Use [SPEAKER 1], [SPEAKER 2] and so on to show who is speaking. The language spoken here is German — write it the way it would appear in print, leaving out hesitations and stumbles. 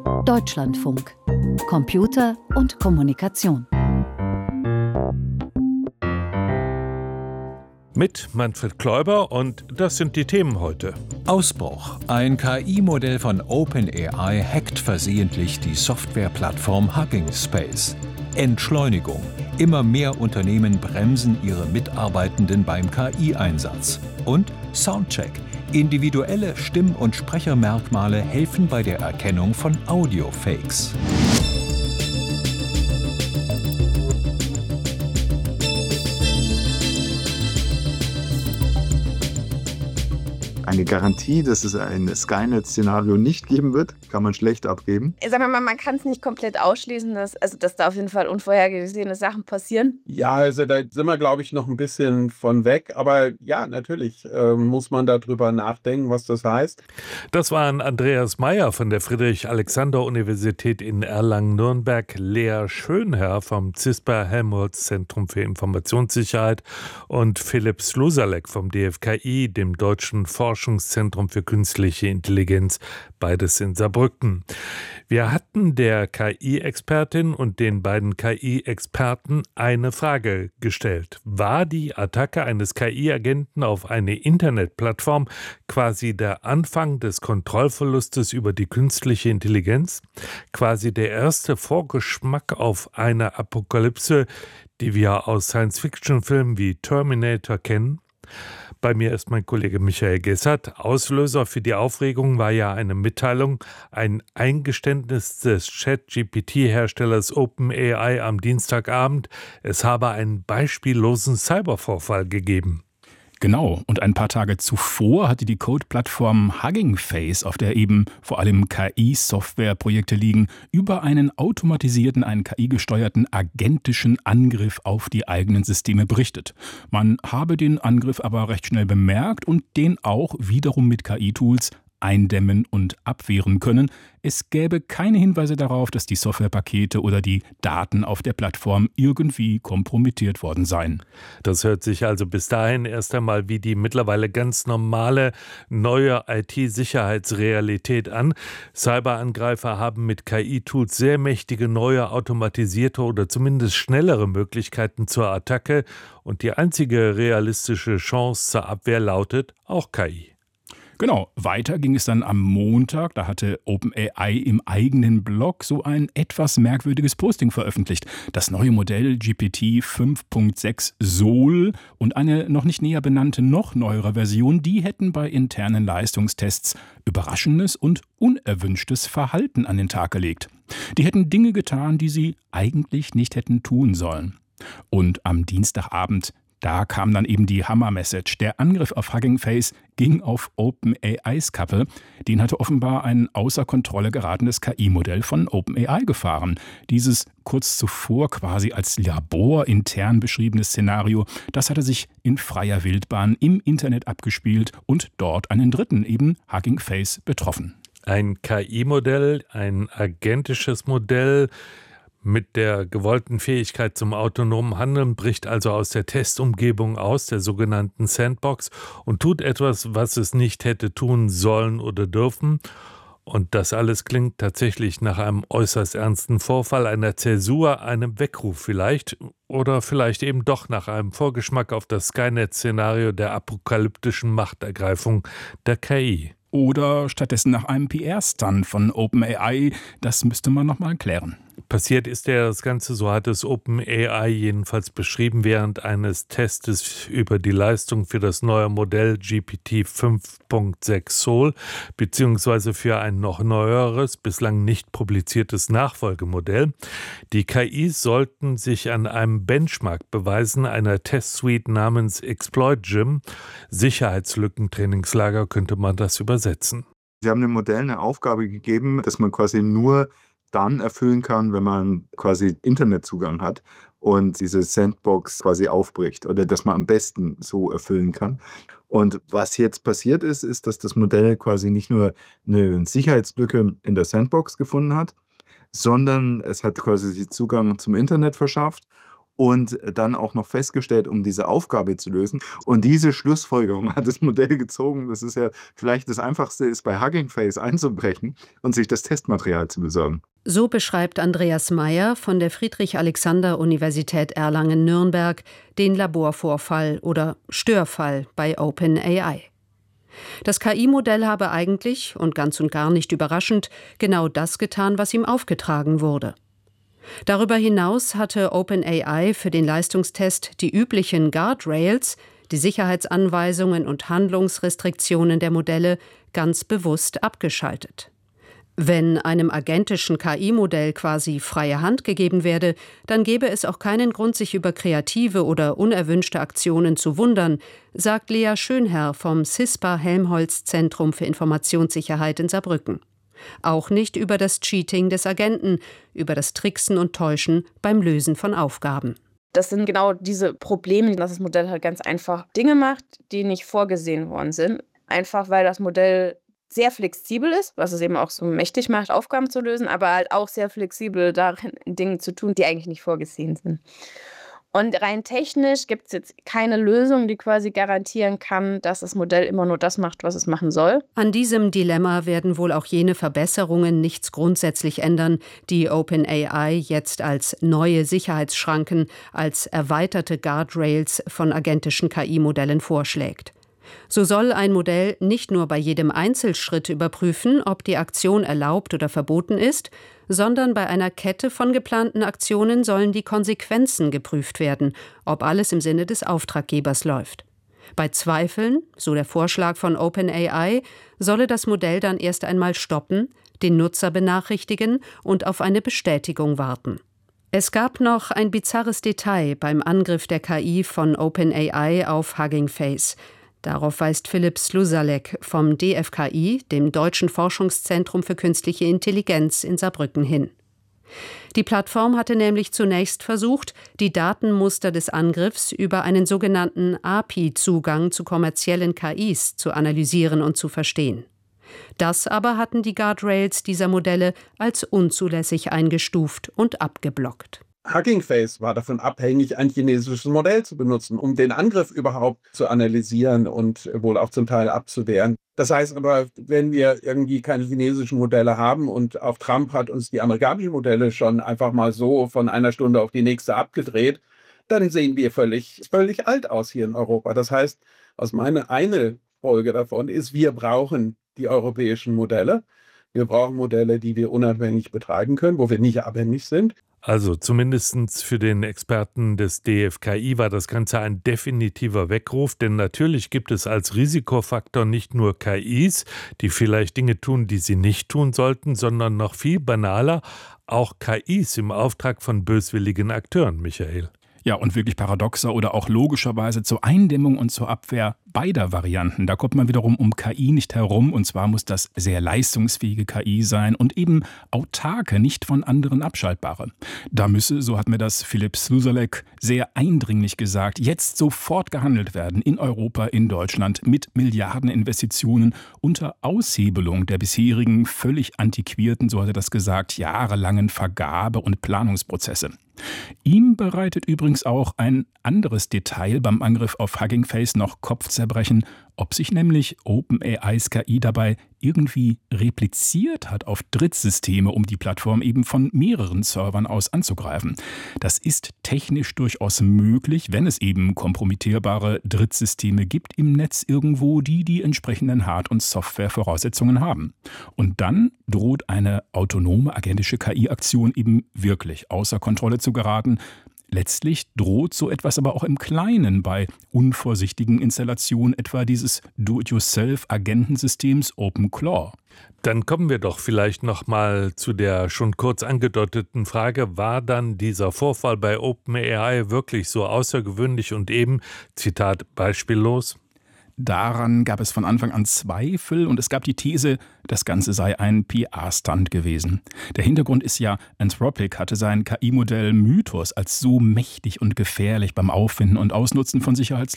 [SPEAKER 1] Deutschlandfunk. Computer und Kommunikation.
[SPEAKER 2] Mit Manfred Kläuber, und das sind die Themen heute.
[SPEAKER 3] Ausbruch. Ein KI-Modell von OpenAI hackt versehentlich die Softwareplattform Hugging Space. Entschleunigung. Immer mehr Unternehmen bremsen ihre Mitarbeitenden beim KI-Einsatz. Und Soundcheck. Individuelle Stimm- und Sprechermerkmale helfen bei der Erkennung von Audio-Fakes.
[SPEAKER 4] Eine Garantie, dass es ein Skynet-Szenario nicht geben wird, kann man schlecht abgeben.
[SPEAKER 5] Sagen wir mal, man kann es nicht komplett ausschließen, dass da auf jeden Fall unvorhergesehene Sachen passieren.
[SPEAKER 6] Ja, also da sind wir, glaube ich, noch ein bisschen von weg. Aber ja, natürlich muss man darüber nachdenken, was das heißt.
[SPEAKER 2] Das waren Andreas Meyer von der Friedrich-Alexander-Universität in Erlangen-Nürnberg, Lea Schönherr vom CISPA-Helmholtz-Zentrum für Informationssicherheit und Philipp Slusalek vom DFKI, dem Deutschen Forschungszentrum für künstliche Intelligenz, beides in Saarbrücken. Wir hatten der KI-Expertin und den beiden KI-Experten eine Frage gestellt. War die Attacke eines KI-Agenten auf eine Internetplattform quasi der Anfang des Kontrollverlustes über die künstliche Intelligenz? Quasi der erste Vorgeschmack auf eine Apokalypse, die wir aus Science-Fiction-Filmen wie Terminator kennen? Bei mir ist mein Kollege Michael Gessert. Auslöser für die Aufregung war ja eine Mitteilung, ein Eingeständnis des Chat-GPT-Herstellers OpenAI am Dienstagabend. Es habe einen beispiellosen Cybervorfall gegeben.
[SPEAKER 7] Genau, und ein paar Tage zuvor hatte die Code-Plattform Hugging Face, auf der eben vor allem KI-Software-Projekte liegen, über einen automatisierten, einen KI-gesteuerten agentischen Angriff auf die eigenen Systeme berichtet. Man habe den Angriff aber recht schnell bemerkt und den auch wiederum mit KI-Tools eindämmen und abwehren können. Es gäbe keine Hinweise darauf, dass die Softwarepakete oder die Daten auf der Plattform irgendwie kompromittiert worden seien.
[SPEAKER 2] Das hört sich also bis dahin erst einmal wie die mittlerweile ganz normale neue IT-Sicherheitsrealität an. Cyberangreifer haben mit KI-Tools sehr mächtige neue automatisierte oder zumindest schnellere Möglichkeiten zur Attacke, und die einzige realistische Chance zur Abwehr lautet auch KI.
[SPEAKER 7] Genau, weiter ging es dann am Montag. Da hatte OpenAI im eigenen Blog so ein etwas merkwürdiges Posting veröffentlicht. Das neue Modell GPT 5.6 Sol und eine noch nicht näher benannte, noch neuere Version, die hätten bei internen Leistungstests überraschendes und unerwünschtes Verhalten an den Tag gelegt. Die hätten Dinge getan, die sie eigentlich nicht hätten tun sollen. Und am Dienstagabend, da kam dann eben die Hammer-Message. Der Angriff auf Hugging Face ging auf OpenAIs Kappe. Den hatte offenbar ein außer Kontrolle geratenes KI-Modell von OpenAI gefahren. Dieses kurz zuvor quasi als laborintern beschriebene Szenario, das hatte sich in freier Wildbahn im Internet abgespielt und dort einen Dritten, eben Hugging Face, betroffen.
[SPEAKER 2] Ein KI-Modell, ein agentisches Modell mit der gewollten Fähigkeit zum autonomen Handeln, bricht also aus der Testumgebung aus, der sogenannten Sandbox, und tut etwas, was es nicht hätte tun sollen oder dürfen. Und das alles klingt tatsächlich nach einem äußerst ernsten Vorfall, einer Zäsur, einem Weckruf vielleicht, oder vielleicht eben doch nach einem Vorgeschmack auf das Skynet-Szenario der apokalyptischen Machtergreifung der KI.
[SPEAKER 7] Oder stattdessen nach einem PR-Stunt von OpenAI, das müsste man nochmal klären.
[SPEAKER 2] Passiert ist ja das Ganze, so hat es OpenAI jedenfalls beschrieben, während eines Testes über die Leistung für das neue Modell GPT 5.6 Sol beziehungsweise für ein noch neueres, bislang nicht publiziertes Nachfolgemodell. Die KIs sollten sich an einem Benchmark beweisen, einer Testsuite namens Exploit Gym. Sicherheitslückentrainingslager könnte man das übersetzen.
[SPEAKER 4] Sie haben dem Modell eine Aufgabe gegeben, dass man quasi nur dann erfüllen kann, wenn man quasi Internetzugang hat und diese Sandbox quasi aufbricht, oder dass man am besten so erfüllen kann. Und was jetzt passiert ist, ist, dass das Modell quasi nicht nur eine Sicherheitslücke in der Sandbox gefunden hat, sondern es hat quasi Zugang zum Internet verschafft und dann auch noch festgestellt, um diese Aufgabe zu lösen. Und diese Schlussfolgerung hat das Modell gezogen, dass es ja vielleicht das Einfachste ist, bei Hugging Face einzubrechen und sich das Testmaterial zu besorgen.
[SPEAKER 8] So beschreibt Andreas Meier von der Friedrich-Alexander-Universität Erlangen-Nürnberg den Laborvorfall oder Störfall bei OpenAI. Das KI-Modell habe eigentlich, und ganz und gar nicht überraschend, genau das getan, was ihm aufgetragen wurde. Darüber hinaus hatte OpenAI für den Leistungstest die üblichen Guardrails, die Sicherheitsanweisungen und Handlungsrestriktionen der Modelle, ganz bewusst abgeschaltet. Wenn einem agentischen KI-Modell quasi freie Hand gegeben werde, dann gäbe es auch keinen Grund, sich über kreative oder unerwünschte Aktionen zu wundern, sagt Lea Schönherr vom CISPA-Helmholtz-Zentrum für Informationssicherheit in Saarbrücken. Auch nicht über das Cheating des Agenten, über das Tricksen und Täuschen beim Lösen von Aufgaben.
[SPEAKER 5] Das sind genau diese Probleme, dass das Modell halt ganz einfach Dinge macht, die nicht vorgesehen worden sind. Einfach weil das Modell sehr flexibel ist, was es eben auch so mächtig macht, Aufgaben zu lösen, aber halt auch sehr flexibel darin, Dinge zu tun, die eigentlich nicht vorgesehen sind. Und rein technisch gibt es jetzt keine Lösung, die quasi garantieren kann, dass das Modell immer nur das macht, was es machen soll.
[SPEAKER 8] An diesem Dilemma werden wohl auch jene Verbesserungen nichts grundsätzlich ändern, die OpenAI jetzt als neue Sicherheitsschranken, als erweiterte Guardrails von agentischen KI-Modellen vorschlägt. So soll ein Modell nicht nur bei jedem Einzelschritt überprüfen, ob die Aktion erlaubt oder verboten ist, sondern bei einer Kette von geplanten Aktionen sollen die Konsequenzen geprüft werden, ob alles im Sinne des Auftraggebers läuft. Bei Zweifeln, so der Vorschlag von OpenAI, solle das Modell dann erst einmal stoppen, den Nutzer benachrichtigen und auf eine Bestätigung warten. Es gab noch ein bizarres Detail beim Angriff der KI von OpenAI auf Hugging Face. Darauf weist Philipp Slusalek vom DFKI, dem Deutschen Forschungszentrum für Künstliche Intelligenz in Saarbrücken, hin. Die Plattform hatte nämlich zunächst versucht, die Datenmuster des Angriffs über einen sogenannten API-Zugang zu kommerziellen KIs zu analysieren und zu verstehen. Das aber hatten die Guardrails dieser Modelle als unzulässig eingestuft und abgeblockt.
[SPEAKER 6] Hugging Face war davon abhängig, ein chinesisches Modell zu benutzen, um den Angriff überhaupt zu analysieren und wohl auch zum Teil abzuwehren. Das heißt aber, wenn wir irgendwie keine chinesischen Modelle haben und auch Trump hat uns die amerikanischen Modelle schon einfach mal so von einer Stunde auf die nächste abgedreht, dann sehen wir völlig alt aus hier in Europa. Das heißt, eine Folge davon ist, wir brauchen die europäischen Modelle. Wir brauchen Modelle, die wir unabhängig betreiben können, wo wir nicht abhängig sind.
[SPEAKER 2] Also zumindest für den Experten des DFKI war das Ganze ein definitiver Weckruf, denn natürlich gibt es als Risikofaktor nicht nur KIs, die vielleicht Dinge tun, die sie nicht tun sollten, sondern noch viel banaler, auch KIs im Auftrag von böswilligen Akteuren, Michael.
[SPEAKER 7] Ja, und wirklich paradoxer oder auch logischerweise zur Eindämmung und zur Abwehr beider Varianten. Da kommt man wiederum um KI nicht herum, und zwar muss das sehr leistungsfähige KI sein und eben autarke, nicht von anderen abschaltbare. Da müsse, so hat mir das Philipp Slusalek sehr eindringlich gesagt, jetzt sofort gehandelt werden in Europa, in Deutschland mit Milliardeninvestitionen unter Aushebelung der bisherigen völlig antiquierten, so hat er das gesagt, jahrelangen Vergabe- und Planungsprozesse. Ihm bereitet übrigens auch ein anderes Detail beim Angriff auf Hugging Face noch Kopfzerbrechen, ob sich nämlich OpenAIs KI dabei irgendwie repliziert hat auf Drittsysteme, um die Plattform eben von mehreren Servern aus anzugreifen. Das ist technisch durchaus möglich, wenn es eben kompromittierbare Drittsysteme gibt im Netz irgendwo, die entsprechenden Hard- und Softwarevoraussetzungen haben. Und dann droht eine autonome agentische KI-Aktion eben wirklich außer Kontrolle zu geraten. Letztlich droht so etwas aber auch im Kleinen bei unvorsichtigen Installationen etwa dieses Do-it-yourself-Agentensystems OpenClaw.
[SPEAKER 2] Dann kommen wir doch vielleicht noch mal zu der schon kurz angedeuteten Frage, war dann dieser Vorfall bei OpenAI wirklich so außergewöhnlich und eben, Zitat, beispiellos?
[SPEAKER 7] Daran gab es von Anfang an Zweifel und es gab die These, das Ganze sei ein PR-Stunt gewesen. Der Hintergrund ist ja, Anthropic hatte sein KI-Modell Mythos als so mächtig und gefährlich beim Auffinden und Ausnutzen von